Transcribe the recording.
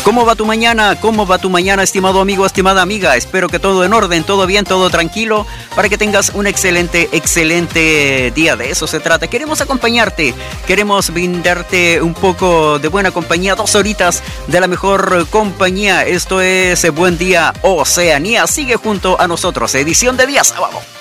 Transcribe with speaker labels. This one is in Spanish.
Speaker 1: ¿Cómo va tu mañana? ¿Cómo va tu mañana, estimado amigo, estimada amiga? Espero que todo en orden, todo bien, todo tranquilo, para que tengas un excelente día. De eso se trata. Queremos acompañarte, queremos brindarte un poco de buena compañía, 2 horitas de la mejor compañía. Esto es Buen Día Oceanía. Sigue junto a nosotros, edición de día sábado.